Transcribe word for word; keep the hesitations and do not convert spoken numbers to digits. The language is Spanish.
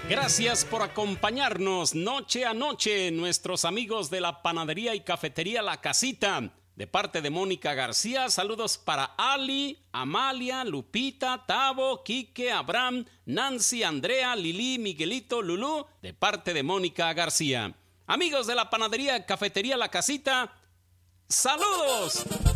Gracias por acompañarnos noche a noche, nuestros amigos de la panadería y cafetería La Casita. De parte de Mónica García, saludos para Ali, Amalia, Lupita, Tavo, Quique, Abraham, Nancy, Andrea, Lili, Miguelito, Lulú. De parte de Mónica García. Amigos de la panadería y cafetería La Casita, ¡saludos!